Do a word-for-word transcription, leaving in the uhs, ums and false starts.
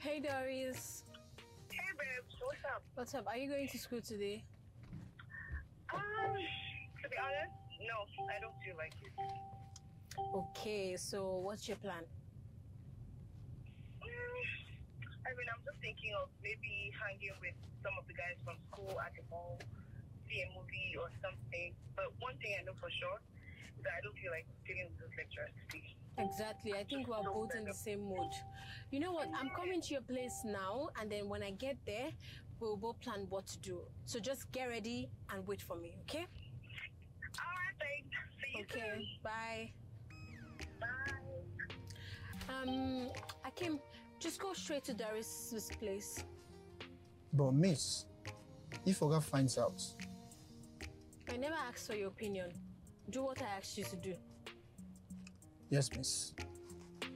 Hey Doris. Hey babes, what's up? What's up? Are you going to school today? Um, to be honest, no, I don't feel like it. Okay, so what's your plan? Mm, I mean, I'm just thinking of maybe hanging with some of the guys from school at the mall, see a movie or something. But one thing I know for sure is that I don't feel like dealing with those lecturers today. Exactly. I think we're both in the same mood. You know what? I'm coming to your place now, and then when I get there, we'll both plan what to do. So just get ready and wait for me, okay? All right, thanks. See you Okay, soon. bye. Bye. Um, Akim, just go straight to Doris's place. But miss, if Oga finds out. I never asked for your opinion. Do what I asked you to do. Yes, miss.